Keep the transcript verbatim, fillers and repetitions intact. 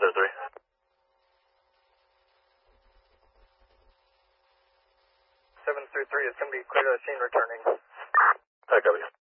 zero three. seven three three is going to be clear to the scene returning. I copy.